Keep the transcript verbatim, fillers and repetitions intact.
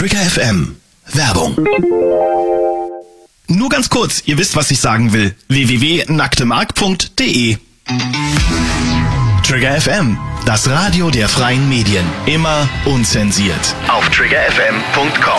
Trigger F M. Werbung. Nur ganz kurz, ihr wisst, was ich sagen will. w w w punkt nacktemark punkt d e Trigger F M, das Radio der freien Medien. Immer unzensiert. Auf trigger f m punkt com.